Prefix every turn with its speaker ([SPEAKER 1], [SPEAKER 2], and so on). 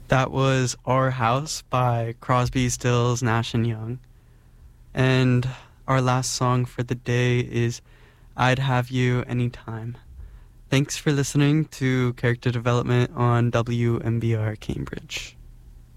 [SPEAKER 1] That was Our House by Crosby, Stills, Nash and Young. And our last song for the day is I'd Have You Anytime. Thanks for listening to Character Development on WMBR Cambridge.